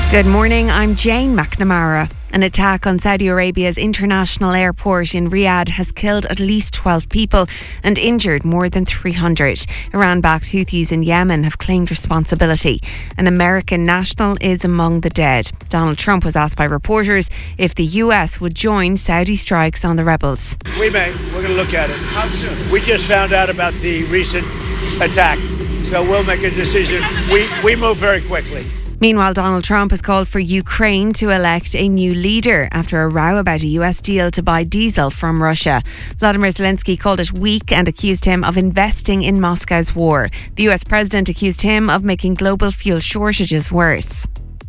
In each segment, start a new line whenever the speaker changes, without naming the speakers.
Good morning, I'm Jane McNamara. An attack on Saudi Arabia's international airport in Riyadh has killed at least 12 people and injured more than 300. Iran-backed Houthis in Yemen have claimed responsibility. An American national is among the dead. Donald Trump was asked by reporters if the US would join Saudi strikes on the rebels.
We may. We're going to look at it. How soon? We just found out about the recent attack, so we'll make a decision. We move very quickly.
Meanwhile, Donald Trump has called for Ukraine to elect a new leader after a row about a US deal to buy diesel from Russia. Vladimir Zelensky called it weak and accused him of investing in Moscow's war. The US president accused him of making global fuel shortages worse.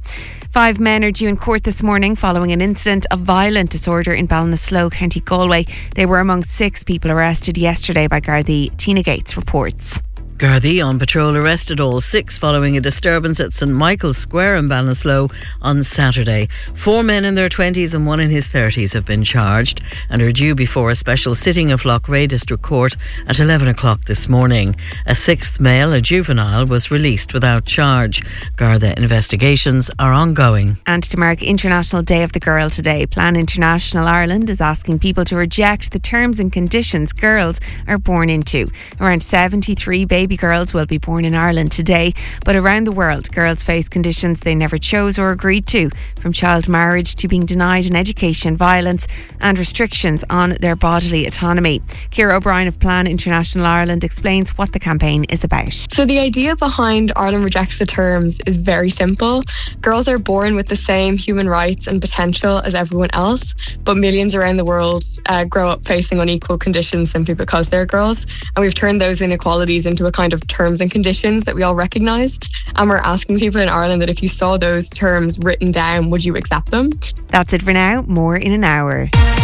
5 men are due in court this morning following an incident of violent disorder in Ballinasloe, County Galway. They were among 6 people arrested yesterday by Gardaí. Tina Gates reports.
Gardaí on patrol arrested all 6 following a disturbance at St Michael's Square in Ballinasloe on Saturday. 4 men in their 20s and 1 in his 30s have been charged and are due before a special sitting of Loughrea District Court at 11 o'clock this morning. A 6th male, a juvenile, was released without charge. Garda investigations are ongoing.
And to mark International Day of the Girl today, Plan International Ireland is asking people to reject the terms and conditions girls are born into. Around 73 baby girls will be born in Ireland today, but around the world, girls face conditions they never chose or agreed to, from child marriage to being denied an education, violence and restrictions on their bodily autonomy. Ciara O'Brien of Plan International Ireland explains what the campaign is about.
So the idea behind Ireland Rejects the Terms is very simple. Girls are born with the same human rights and potential as everyone else, but millions around the world grow up facing unequal conditions simply because they're girls, and we've turned those inequalities into a kind of terms and conditions that we all recognise, and we're asking people in Ireland that if you saw those terms written down, would you accept them?
That's it for now. More in an hour.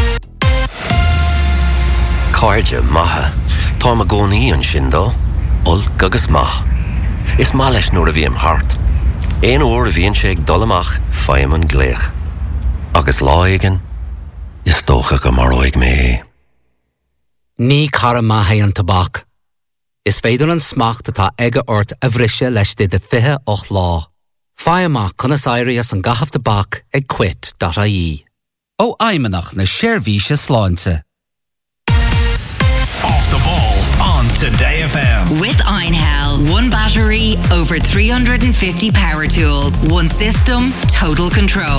Cardja maha, Tá magónaí an shindo, ol gagus maha. Is malish nor a bhíam hart. Ein or a bhíon sé dolamach faim an gleich. Agus láigen, is tócha go maróig me.
Ní cara maithe an tabak. Is féidir an smacht atá aige ort a bhrisise leis de 28 lá. Fáim amach conas éirí as an gachaf tabak ag quit.ie. Ó aimeanach na séirmhíse sláinte.
Off the ball on Today FM.
With Einhell, 1 battery, over 350 power tools, 1 system, total control.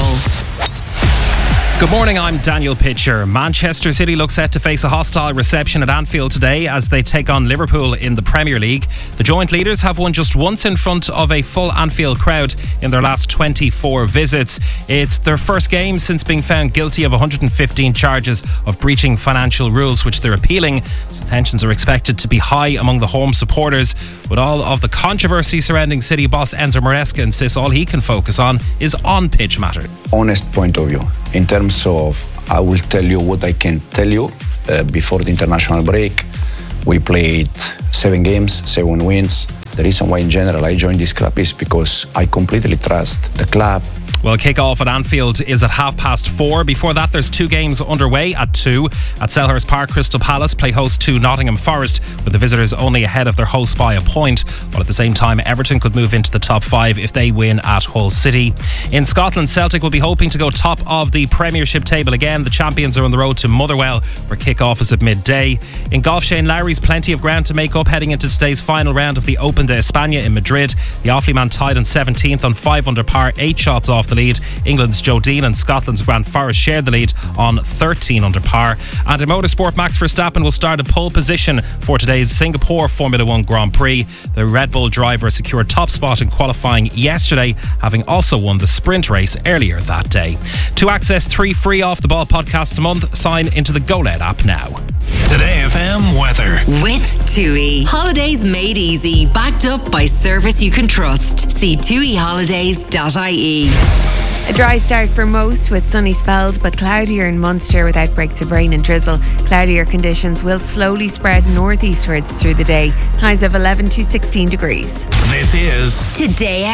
Good morning, I'm Daniel Pitcher. Manchester City look set to face a hostile reception at Anfield today as they take on Liverpool in the Premier League. The joint leaders have won just once in front of a full Anfield crowd in their last 24 visits. It's their first game since being found guilty of 115 charges of breaching financial rules, which they're appealing. So tensions are expected to be high among the home supporters. With all of the controversy surrounding City boss Enzo Maresca insists all he can focus on is on-pitch matter.
Honest point of view. In terms of, I will tell you what I can tell you. Before the international break, we played 7 games, 7 wins. The reason why in general I joined this club is because I completely trust the club.
Well, kick-off at Anfield is at 4:30. Before that, there's 2 games underway at 2. At Selhurst Park, Crystal Palace play host to Nottingham Forest, with the visitors only ahead of their hosts by a point. While at the same time, Everton could move into the top 5 if they win at Hull City. In Scotland, Celtic will be hoping to go top of the Premiership table again. The champions are on the road to Motherwell, where kick-off is at midday. In golf, Shane Lowry's plenty of ground to make up heading into today's final round of the Open de España in Madrid. The Offaly man tied on 17th on 5 under par, 8 shots off the lead. England's Joe Dean and Scotland's Grant Forrest shared the lead on 13 under par. And in motorsport, Max Verstappen will start at pole position for today's Singapore Formula 1 Grand Prix. The Red Bull driver secured top spot in qualifying yesterday, having also won the sprint race earlier that day. To access 3 free Off the Ball podcasts a month, sign into the GoLed app now.
Today FM weather.
With TUI. Holidays made easy. Backed up by service you can trust. See tuiholidays.ie.
A dry start for most with sunny spells, but cloudier in Munster with outbreaks of rain and drizzle. Cloudier conditions will slowly spread northeastwards through the day. Highs of 11 to 16 degrees.
This is
Today FM.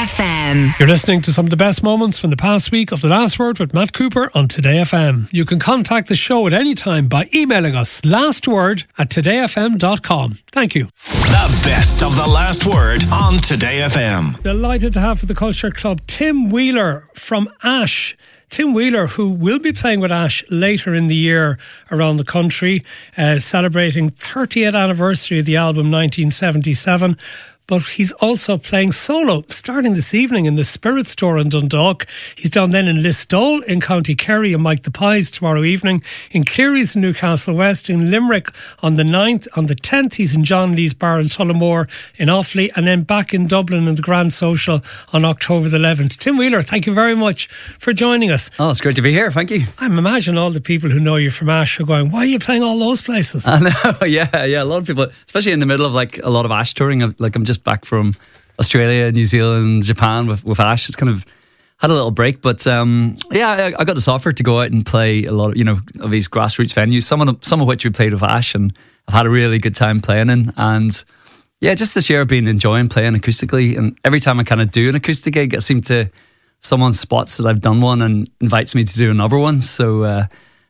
FM.
You're listening to some of the best moments from the past week of The Last Word with Matt Cooper on Today FM. You can contact the show at any time by emailing us lastword@todayfm.com. Thank you.
The best of The Last Word on Today FM.
Delighted to have for the Culture Club Tim Wheeler from Ash. Tim Wheeler, who will be playing with Ash later in the year around the country, celebrating 30th anniversary of the album 1977. But he's also playing solo, starting this evening in the Spirit Store in Dundalk. He's down then in Listowel in County Kerry and Mike the Pies tomorrow evening, in Cleary's in Newcastle West, in Limerick on the 9th. On the 10th, he's in John Lee's Bar in Tullamore in Offaly, and then back in Dublin in the Grand Social on October the 11th. Tim Wheeler, thank you very much for joining us.
Oh, it's great to be here. Thank you.
I imagine all the people who know you from Ash are going, why are you playing all those places?
I know, yeah. A lot of people, especially in the middle of like a lot of Ash touring. I'm just back from Australia, New Zealand, Japan with Ash. It's kind of had a little break, but I got this offer to go out and play a lot of of these grassroots venues, some of which we played with Ash, and I've had a really good time playing in. And yeah, just this year I've been enjoying playing acoustically, and every time I kind of do an acoustic gig, it seems to someone spots that I've done one and invites me to do another one. So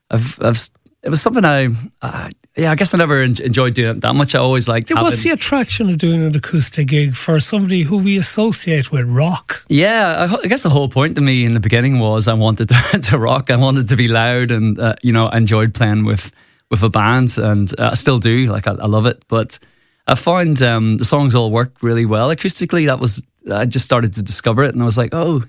it was something I guess I never enjoyed doing it that much. I always liked
what's the attraction of doing an acoustic gig for somebody who we associate with rock?
Yeah, I guess the whole point to me in the beginning was I wanted to rock. I wanted to be loud, and I enjoyed playing with a band, and I still do. Like I love it, but I found the songs all work really well acoustically. I just started to discover it, and I was like, I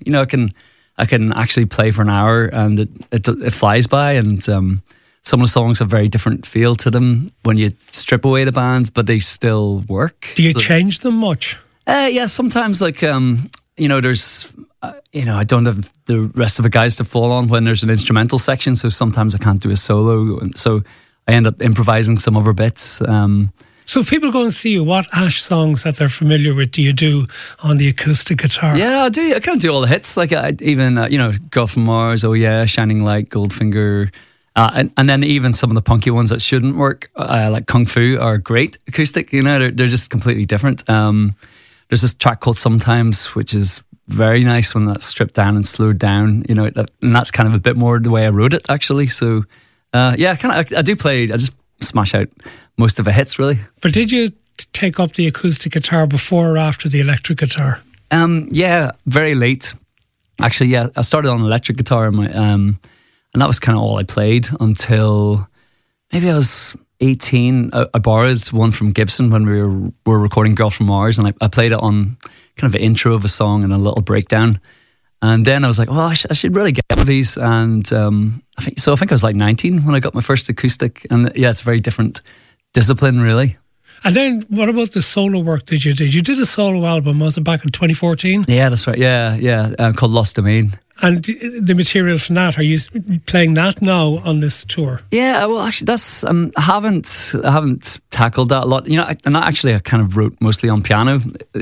can actually play for an hour, and it flies by, and some of the songs have a very different feel to them when you strip away the bands, but they still work.
Do you change them much?
Yeah, sometimes there's, I don't have the rest of the guys to fall on when there's an instrumental section, so sometimes I can't do a solo, and so I end up improvising some other bits.
So if people go and see you, what Ash songs that they're familiar with do you do on the acoustic guitar?
Yeah, I do. I kind of do all the hits, like even Girl from Mars, Oh Yeah, Shining Light, Goldfinger. And then even some of the punky ones that shouldn't work, like Kung Fu, are great acoustic. They're just completely different. There's this track called Sometimes, which is very nice when that's stripped down and slowed down. And that's kind of a bit more the way I wrote it, actually. So I do play. I just smash out most of the hits, really.
But did you take up the acoustic guitar before or after the electric guitar?
Yeah, very late. Actually, yeah, I started on electric guitar in my. And that was kind of all I played until maybe I was 18. I borrowed one from Gibson when we were recording Girl from Mars, and I played it on kind of an intro of a song and a little breakdown. And then I was like, well, I should really get one of these. And I think I was like 19 when I got my first acoustic. And yeah, it's a very different discipline, really.
And then what about the solo work that you did? You did a solo album, was it back in 2014?
Yeah, that's right. Yeah. Called Lost Domain.
And the material from that, are you playing that now on this tour?
Yeah, well, actually, that's I haven't tackled that a lot. I kind of wrote mostly on piano.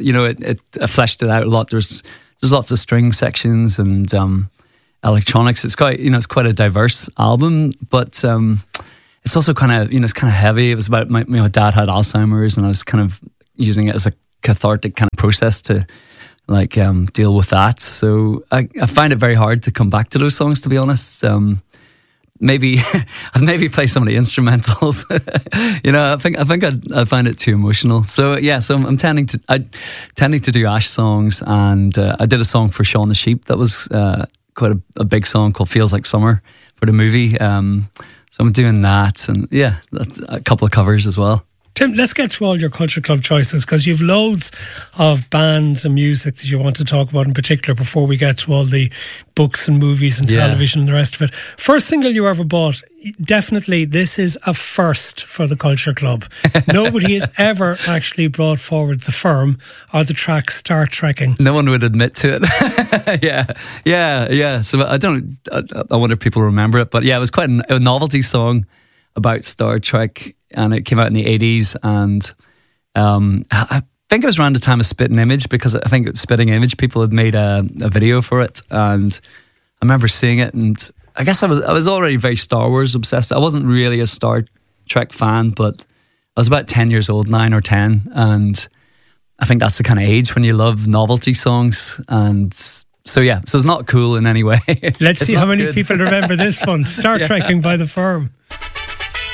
I fleshed it out a lot. There's lots of string sections and electronics. It's quite it's quite a diverse album, but it's also kind of it's kind of heavy. It was about my dad had Alzheimer's, and I was kind of using it as a cathartic kind of process to deal with that. So I find it very hard to come back to those songs, to be honest. Maybe I'd maybe play some of the instrumentals. I think I'd find it too emotional. So yeah, so I'm tending to do Ash songs, and I did a song for Shaun the Sheep that was quite a big song called Feels Like Summer for the movie. So I'm doing that, and yeah, that's a couple of covers as well.
Tim, let's get to all your Culture Club choices, because you've loads of bands and music that you want to talk about in particular before we get to all the books and movies and television and the rest of it. First single you ever bought, definitely this is a first for the Culture Club. Nobody has ever actually brought forward the Firm or the track Star Trekking.
No one would admit to it. Yeah. So I wonder if people remember it, but yeah, it was quite a novelty song about Star Trek, and it came out in the 80s, and I think it was around the time of Spitting Image, because I think Spitting Image people had made a video for it, and I remember seeing it, and I guess I was already very Star Wars obsessed. I wasn't really a Star Trek fan, but I was about 10 years old, 9 or 10, and I think that's the kind of age when you love novelty songs. And so it's not cool in any way.
Let's see how many people remember this one. Star Trekking by The Firm.